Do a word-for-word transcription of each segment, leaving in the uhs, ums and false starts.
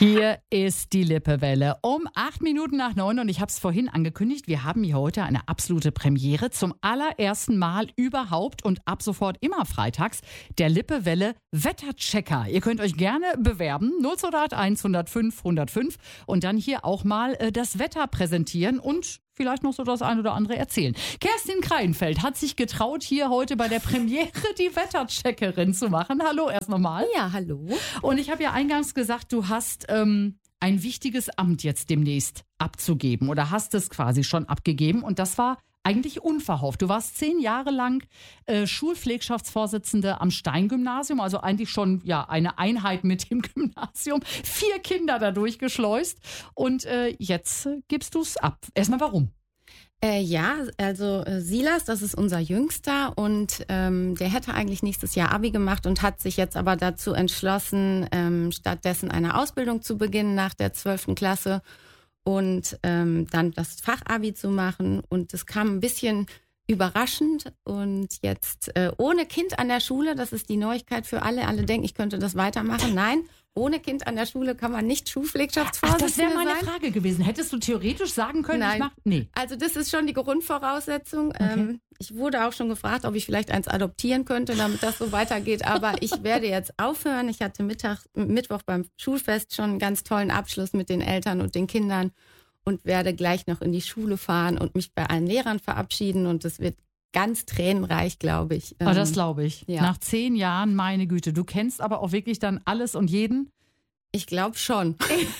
Hier ist die Lippewelle um acht Minuten nach neun und ich habe es vorhin angekündigt, wir haben hier heute eine absolute Premiere. Zum allerersten Mal überhaupt und ab sofort immer freitags der Lippewelle Wetterchecker. Ihr könnt euch gerne bewerben, null zwei acht eins null fünf null fünf und dann hier auch mal äh, das Wetter präsentieren und vielleicht noch so das ein oder andere erzählen. Kerstin Kreinfeld hat sich getraut, hier heute bei der Premiere die Wettercheckerin zu machen. Hallo erst nochmal. Ja, hallo. Und ich habe ja eingangs gesagt, du hast ähm, ein wichtiges Amt jetzt demnächst abzugeben oder hast es quasi schon abgegeben und das war eigentlich unverhofft. Du warst zehn Jahre lang äh, Schulpflegschaftsvorsitzende am Stein-Gymnasium, also eigentlich schon ja eine Einheit mit dem Gymnasium. Vier Kinder dadurch geschleust und äh, jetzt äh, gibst du es ab. Erstmal warum? Äh, ja, also äh, Silas, das ist unser Jüngster und ähm, der hätte eigentlich nächstes Jahr Abi gemacht und hat sich jetzt aber dazu entschlossen, ähm, stattdessen eine Ausbildung zu beginnen nach der zwölften Klasse. Und ähm, dann das Fachabi zu machen. Und das kam ein bisschen überraschend. Und jetzt äh, ohne Kind an der Schule, das ist die Neuigkeit für alle. Alle denken, ich könnte das weitermachen. Nein, ohne Kind an der Schule kann man nicht Schulpflegschaftsvorsitzende sein. Das wäre meine Frage gewesen. Hättest du theoretisch sagen können, Nein. ich mach... Nee. Also das ist schon die Grundvoraussetzung. Okay. Ähm, ich wurde auch schon gefragt, ob ich vielleicht eins adoptieren könnte, damit das so weitergeht. Aber ich werde jetzt aufhören. Ich hatte Mittag, Mittwoch beim Schulfest schon einen ganz tollen Abschluss mit den Eltern und den Kindern und werde gleich noch in die Schule fahren und mich bei allen Lehrern verabschieden. Und das wird ganz tränenreich, glaube ich. Oh, das glaube ich. Ja. Nach zehn Jahren, meine Güte. Du kennst aber auch wirklich dann alles und jeden? Ich glaube schon.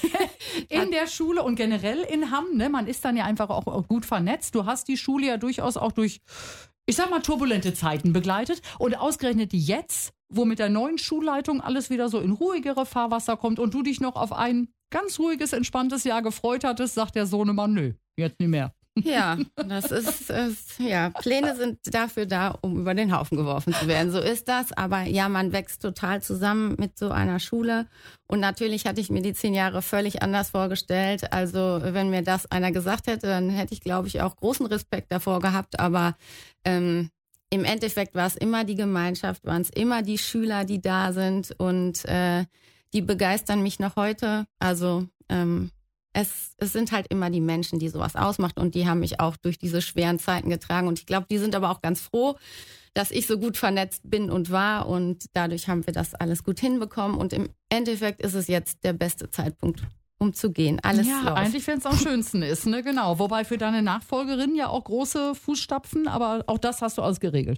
In der Schule und generell in Hamm, ne? Man ist dann ja einfach auch gut vernetzt. Du hast die Schule ja durchaus auch durch, ich sag mal, turbulente Zeiten begleitet. Und ausgerechnet jetzt, wo mit der neuen Schulleitung alles wieder so in ruhigere Fahrwasser kommt und du dich noch auf ein ganz ruhiges, entspanntes Jahr gefreut hattest, sagt der Sohnemann, nö, jetzt nicht mehr. Ja, das ist, ist, ja, Pläne sind dafür da, um über den Haufen geworfen zu werden. So ist das. Aber ja, man wächst total zusammen mit so einer Schule. Und natürlich hatte ich mir die zehn Jahre völlig anders vorgestellt. Also wenn mir das einer gesagt hätte, dann hätte ich, glaube ich, auch großen Respekt davor gehabt. Aber ähm, im Endeffekt war es immer die Gemeinschaft, waren es immer die Schüler, die da sind. Und äh, die begeistern mich noch heute. Also ähm, Es, es sind halt immer die Menschen, die sowas ausmacht und die haben mich auch durch diese schweren Zeiten getragen und ich glaube, die sind aber auch ganz froh, dass ich so gut vernetzt bin und war und dadurch haben wir das alles gut hinbekommen und im Endeffekt ist es jetzt der beste Zeitpunkt, um zu gehen. Alles ja, läuft. Eigentlich, wenn es am schönsten ist, ne? Genau. Wobei für deine Nachfolgerin ja auch große Fußstapfen, aber auch das hast du alles geregelt.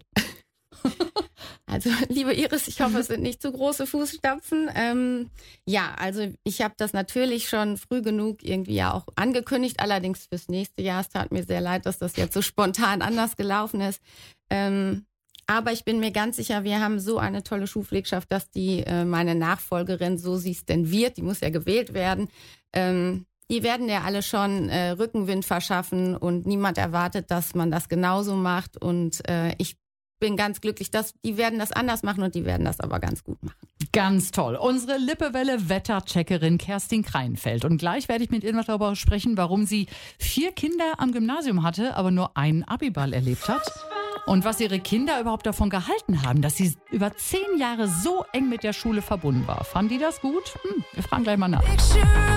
Also, liebe Iris, ich hoffe, es sind nicht zu große Fußstapfen. Ähm, ja, also ich habe das natürlich schon früh genug irgendwie ja auch angekündigt, allerdings fürs nächste Jahr. Es tat mir sehr leid, dass das jetzt so spontan anders gelaufen ist. Ähm, aber ich bin mir ganz sicher, wir haben so eine tolle Schulpflegschaft, dass die äh, meine Nachfolgerin, so sie es denn wird, die muss ja gewählt werden, ähm, die werden ja alle schon äh, Rückenwind verschaffen und niemand erwartet, dass man das genauso macht und äh, ich bin ganz glücklich, dass die werden das anders machen und die werden das aber ganz gut machen. Ganz toll. Unsere Lippewelle-Wettercheckerin Kerstin Kreinfeld. Und gleich werde ich mit ihr noch darüber sprechen, warum sie vier Kinder am Gymnasium hatte, aber nur einen Abiball erlebt hat. Und was ihre Kinder überhaupt davon gehalten haben, dass sie über zehn Jahre so eng mit der Schule verbunden war. Fanden die das gut? Hm, wir fragen gleich mal nach.